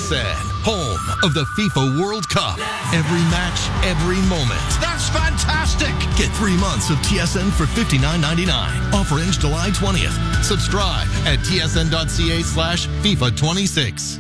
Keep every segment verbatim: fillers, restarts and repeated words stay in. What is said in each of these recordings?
S N, home of the FIFA World Cup. Every match, every moment. That's fantastic! Get three months of T S N for fifty-nine ninety-nine. Offer ends July twentieth. Subscribe at tsn.ca slash FIFA 26.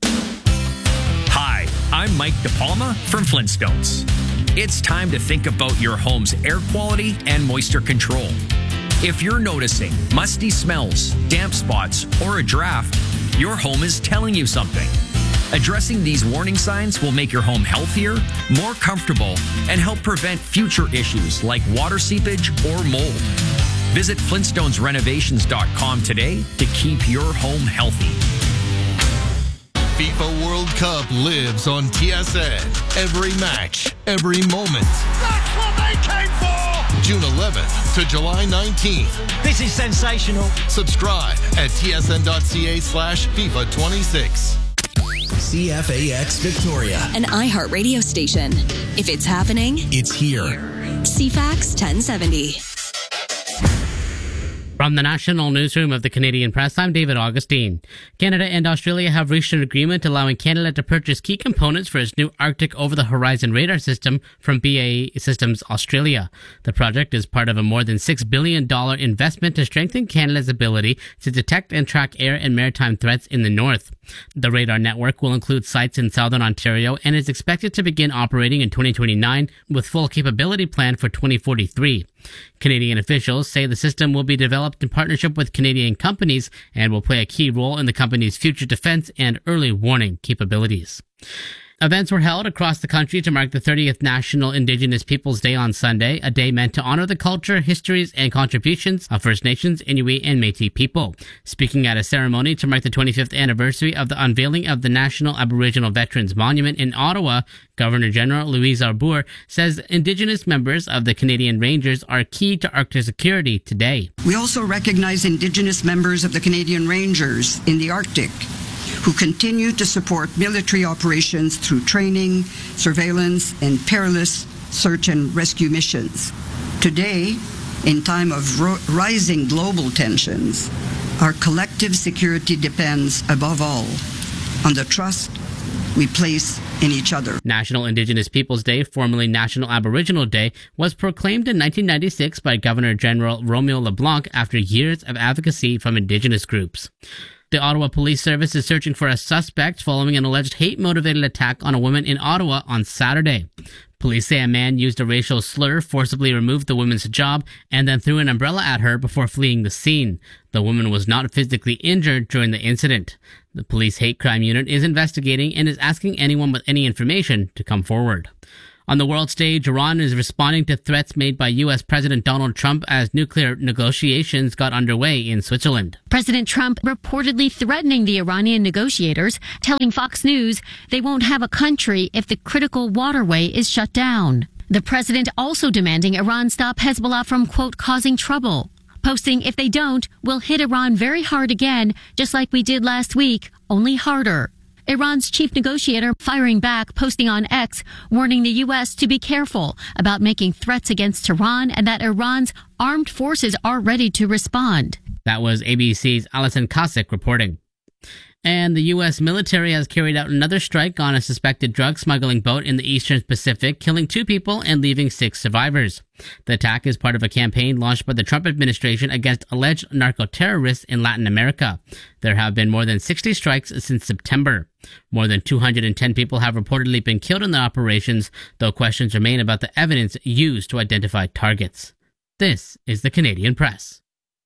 Hi, I'm Mike DePalma from Flintstones. It's time to think about your home's air quality and moisture control. If you're noticing musty smells, damp spots, or a draft, your home is telling you something. Addressing these warning signs will make your home healthier, more comfortable, and help prevent future issues like water seepage or mold. Visit flintstones renovations dot com today to keep your home healthy. FIFA World Cup lives on T S N. Every match, every moment. That's what they came for! June eleventh to July nineteenth. This is sensational. Subscribe at tsn.ca slash FIFA 26. C F A X Victoria. An iHeart radio station. If it's happening, it's here. C FAX ten seventy. From the National Newsroom of the Canadian Press, I'm David Augustine. Canada and Australia have reached an agreement allowing Canada to purchase key components for its new Arctic Over-the-Horizon radar system from B A E Systems Australia. The project is part of a more than six billion dollars investment to strengthen Canada's ability to detect and track air and maritime threats in the north. The radar network will include sites in southern Ontario and is expected to begin operating in twenty twenty-nine with full capability planned for twenty forty-three. Canadian officials say the system will be developed in partnership with Canadian companies and will play a key role in the company's future defense and early warning capabilities. Events were held across the country to mark the thirtieth National Indigenous Peoples Day on Sunday, a day meant to honor the culture, histories, and contributions of First Nations, Inuit, and Métis people. Speaking at a ceremony to mark the twenty-fifth anniversary of the unveiling of the National Aboriginal Veterans Monument in Ottawa, Governor-General Louise Arbour says Indigenous members of the Canadian Rangers are key to Arctic security today. We also recognize Indigenous members of the Canadian Rangers in the Arctic, who continue to support military operations through training, surveillance, and perilous search and rescue missions. Today, in time of ro- rising global tensions, our collective security depends, above all, on the trust we place in each other. National Indigenous Peoples Day, formerly National Aboriginal Day, was proclaimed in nineteen ninety-six by Governor-General Romeo LeBlanc after years of advocacy from Indigenous groups. The Ottawa Police Service is searching for a suspect following an alleged hate-motivated attack on a woman in Ottawa on Saturday. Police say a man used a racial slur, forcibly removed the woman's hijab, and then threw an umbrella at her before fleeing the scene. The woman was not physically injured during the incident. The police hate crime unit is investigating and is asking anyone with any information to come forward. On the world stage, Iran is responding to threats made by U S President Donald Trump as nuclear negotiations got underway in Switzerland. President Trump reportedly threatening the Iranian negotiators, telling Fox News they won't have a country if the critical waterway is shut down. The president also demanding Iran stop Hezbollah from, quote, causing trouble, posting, if they don't, we'll hit Iran very hard again, just like we did last week, only harder. Iran's chief negotiator firing back, posting on X, warning the U S to be careful about making threats against Tehran and that Iran's armed forces are ready to respond. That was A B C's Alison Kosick reporting. And the U S military has carried out another strike on a suspected drug smuggling boat in the eastern Pacific, killing two people and leaving six survivors. The attack is part of a campaign launched by the Trump administration against alleged narco-terrorists in Latin America. There have been more than sixty strikes since September. More than two hundred ten people have reportedly been killed in the operations, though questions remain about the evidence used to identify targets. This is the Canadian Press.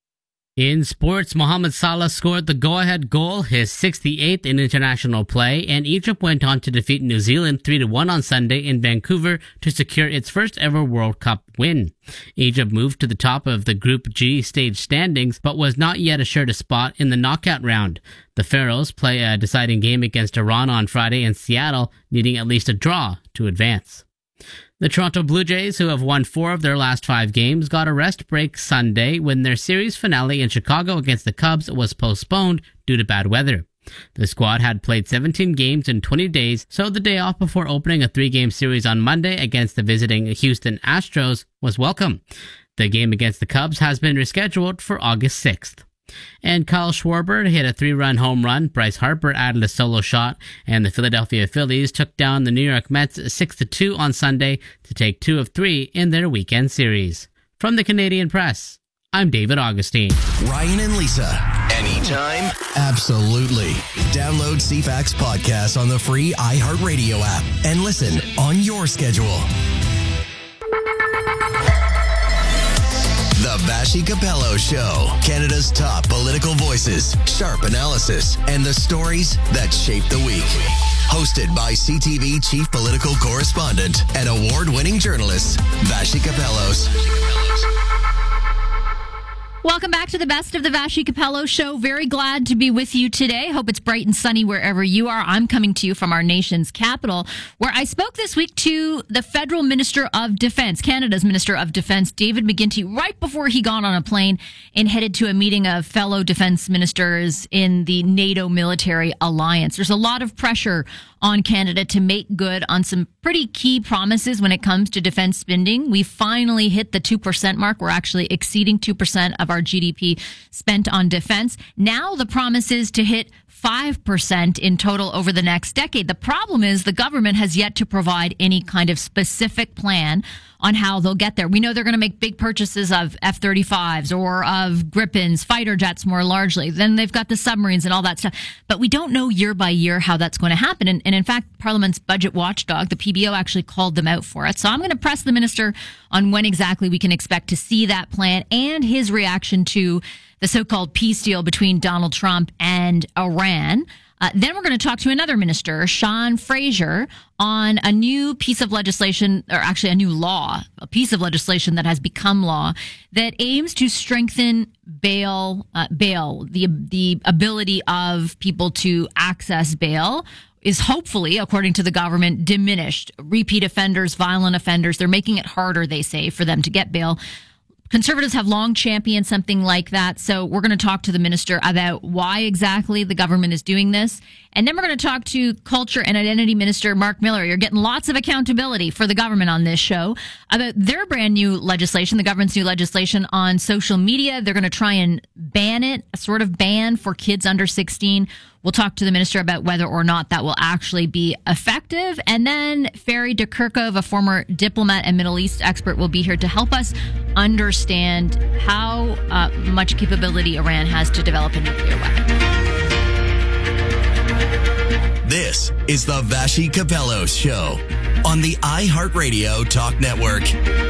In sports, Mohamed Salah scored the go-ahead goal, his sixty-eighth in international play, and Egypt went on to defeat New Zealand three to one on Sunday in Vancouver to secure its first ever World Cup win. Egypt moved to the top of the Group G stage standings, but was not yet assured a spot in the knockout round. The Pharaohs play a deciding game against Iran on Friday in Seattle, needing at least a draw to advance. The Toronto Blue Jays, who have won four of their last five games, got a rest break Sunday when their series finale in Chicago against the Cubs was postponed due to bad weather. The squad had played seventeen games in twenty days, so the day off before opening a three-game series on Monday against the visiting Houston Astros was welcome. The game against the Cubs has been rescheduled for August sixth. And Kyle Schwarber hit a three-run home run. Bryce Harper added a solo shot, and the Philadelphia Phillies took down the New York Mets six to two on Sunday to take two of three in their weekend series. From the Canadian Press, I'm David Augustine. Ryan and Lisa. Anytime? Absolutely. Download C FAX podcast on the free iHeartRadio app and listen on your schedule. The Vassy Capello Show. Canada's top political voices, sharp analysis, and the stories that shape the week. Hosted by C T V chief political correspondent and award-winning journalist, Vassy Capellos. Welcome back to the Best of the Vassy Capello Show. Very glad to be with you today. Hope it's bright and sunny wherever you are. I'm coming to you from our nation's capital, where I spoke this week to the Federal Minister of Defense, Canada's Minister of Defense, David McGuinty, right before he got on a plane and headed to a meeting of fellow defense ministers in the NATO military alliance. There's a lot of pressure on Canada to make good on some pretty key promises when it comes to defense spending. We finally hit the two percent mark. We're actually exceeding two percent of our G D P spent on defense. Now the promise is to hit five percent in total over the next decade. The problem is the government has yet to provide any kind of specific plan on how they'll get there. We know they're going to make big purchases of F thirty-fives or of Gripens, fighter jets more largely. Then they've got the submarines and all that stuff. But we don't know year by year how that's going to happen. And, and in fact, Parliament's budget watchdog, the P B O, actually called them out for it. So I'm going to press the minister on when exactly we can expect to see that plan and his reaction to the so-called peace deal between Donald Trump and Iran. Uh, then we're going to talk to another minister, Sean Fraser, on a new piece of legislation, or actually a new law, a piece of legislation that has become law that aims to strengthen bail, uh, bail, the the ability of people to access bail is hopefully, according to the government, diminished. Repeat offenders, violent offenders, they're making it harder, they say, for them to get bail. Conservatives have long championed something like that. So we're going to talk to the minister about why exactly the government is doing this. And then we're going to talk to Culture and Identity Minister Mark Miller. You're getting lots of accountability for the government on this show about their brand new legislation, the government's new legislation on social media. They're going to try and ban it, a sort of ban for kids under sixteen. We'll talk to the minister about whether or not that will actually be effective. And then Ferry DeKirkov, a former diplomat and Middle East expert, will be here to help us understand how uh, much capability Iran has to develop a nuclear weapon. This is the Vassy Capello Show on the iHeartRadio Talk Network.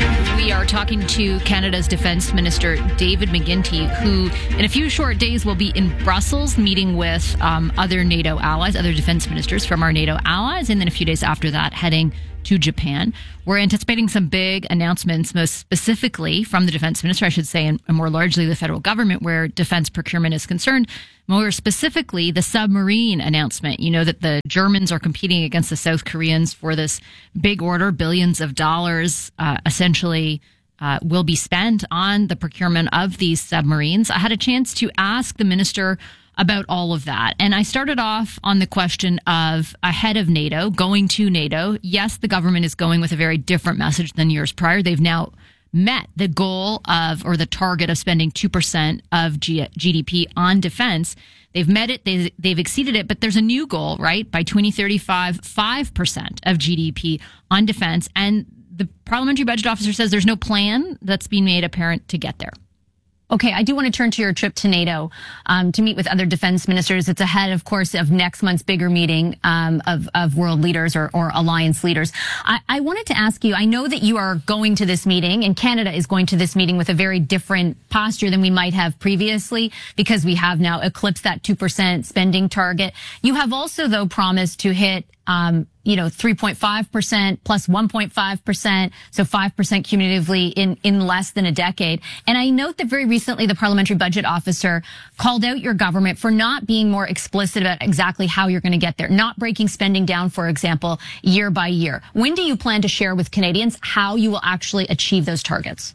We are talking to Canada's Defense Minister, David McGuinty, who in a few short days will be in Brussels meeting with um, other NATO allies, other defense ministers from our NATO allies, and then a few days after that heading to Japan. We're anticipating some big announcements, most specifically from the defense minister, I should say, and more largely the federal government where defense procurement is concerned. More specifically, the submarine announcement. You know that the Germans are competing against the South Koreans for this big order, billions of dollars, uh, essentially uh, will be spent on the procurement of these submarines. I had a chance to ask the minister about all of that. And I started off on the question of ahead of NATO, going to NATO. Yes, the government is going with a very different message than years prior. They've now met the goal of, or the target of spending two percent of G- GDP on defense. They've met it. They've, they've exceeded it. But there's a new goal, right? By twenty thirty-five, five percent of G D P on defense. And the parliamentary budget officer says there's no plan that's being made apparent to get there. Okay, I do want to turn to your trip to NATO um, to meet with other defense ministers. It's ahead, of course, of next month's bigger meeting um, of, of world leaders or, or alliance leaders. I, I wanted to ask you, I know that you are going to this meeting, and Canada is going to this meeting with a very different posture than we might have previously, because we have now eclipsed that two percent spending target. You have also, though, promised to hit Um, you know, three point five percent plus one point five percent, so five percent cumulatively in, in less than a decade. And I note that very recently the parliamentary budget officer called out your government for not being more explicit about exactly how you're going to get there, not breaking spending down, for example, year by year. When do you plan to share with Canadians how you will actually achieve those targets?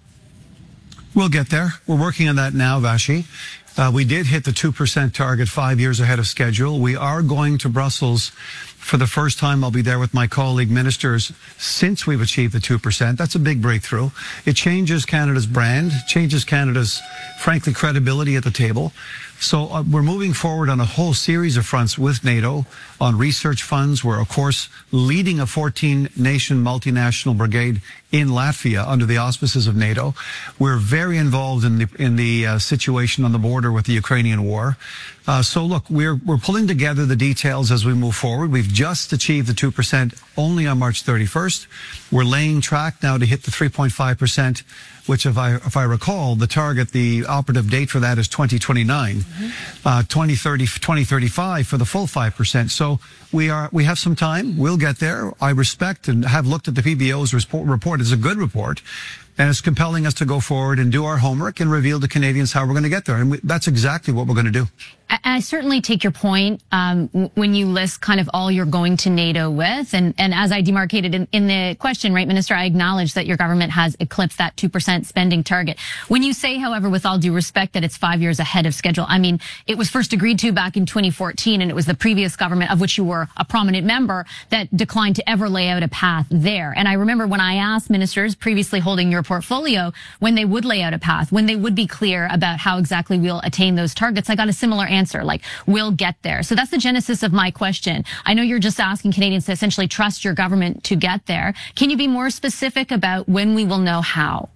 We'll get there. We're working on that now, Vassy. Uh, we did hit the two percent target five years ahead of schedule. We are going to Brussels For the first time, I'll be there with my colleague ministers since we've achieved the two percent. That's a big breakthrough. It changes Canada's brand, changes Canada's, frankly, credibility at the table. So uh, we're moving forward on a whole series of fronts with NATO on research funds. We're, of course, leading a fourteen-nation multinational brigade in Latvia under the auspices of NATO. We're very involved in the in the uh, situation on the border with the Ukrainian war. Uh, so, look, we're we're pulling together the details as we move forward. We've just achieved the two percent only on March thirty-first. We're laying track now to hit the three point five percent, which, if I if I recall, the target, the operative date for that is twenty twenty-nine, mm-hmm. uh, twenty thirty, twenty thirty-five for the full five percent. So we are we have some time. We'll get there. I respect and have looked at the P B O's report. It's a good report. And it's compelling us to go forward and do our homework and reveal to Canadians how we're going to get there. And we, that's exactly what we're going to do. I, I certainly take your point um, when you list kind of all you're going to NATO with. And, and as I demarcated in, in the question, right, Minister, I acknowledge that your government has eclipsed that two percent spending target. When you say, however, with all due respect, that it's five years ahead of schedule, I mean, it was first agreed to back in twenty fourteen, and it was the previous government, of which you were a prominent member, that declined to ever lay out a path there. And I remember when I asked ministers previously holding your portfolio when they would lay out a path, when they would be clear about how exactly we'll attain those targets, I got a similar answer, like, we'll get there. So that's the genesis of my question. I know you're just asking Canadians to essentially trust your government to get there. Can you be more specific about when we will know how?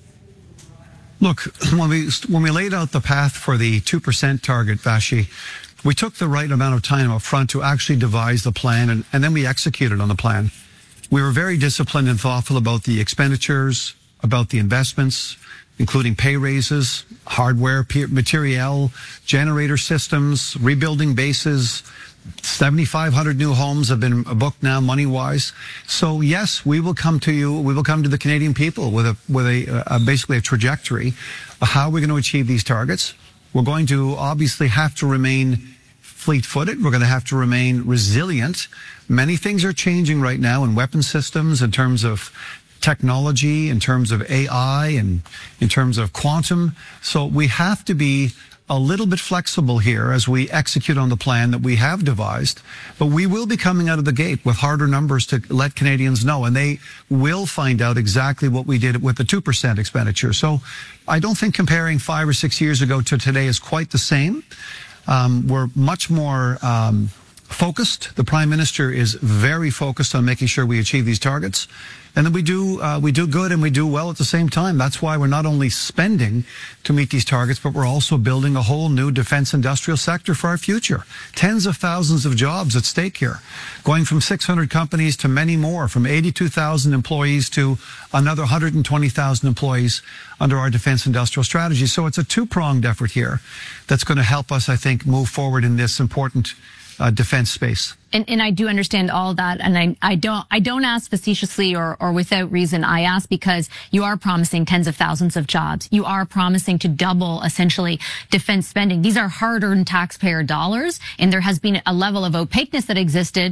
Look, when we when we laid out the path for the two percent target, Vashi, we took the right amount of time up front to actually devise the plan, and, and then we executed on the plan. We were very disciplined and thoughtful about the expenditures, about the investments, including pay raises, hardware, materiel, generator systems, rebuilding bases. seventy-five hundred new homes have been booked now, money-wise. So yes, we will come to you. We will come to the Canadian people with a with a, a basically a trajectory of how we're going to achieve these targets. We're going to obviously have to remain fleet-footed. We're going to have to remain resilient. Many things are changing right now in weapon systems, in terms of technology, in terms of A I, and in terms of quantum. So we have to be a little bit flexible here as we execute on the plan that we have devised. But we will be coming out of the gate with harder numbers to let Canadians know, and they will find out exactly what we did with the two percent expenditure. So I don't think comparing five or six years ago to today is quite the same. Um, we're much more um, focused. The Prime Minister is very focused on making sure we achieve these targets. And then we do uh, we do good and we do well at the same time. That's why we're not only spending to meet these targets, but we're also building a whole new defense industrial sector for our future. Tens of thousands of jobs at stake here, going from six hundred companies to many more, from eighty-two thousand employees to another one hundred twenty thousand employees under our defense industrial strategy. So it's a two-pronged effort here that's going to help us, I think, move forward in this important uh, defense space. And, and I do understand all that, and I, I don't I don't ask facetiously or, or without reason. I ask because you are promising tens of thousands of jobs. You are promising to double, essentially, defense spending. These are hard-earned taxpayer dollars, and there has been a level of opaqueness that existed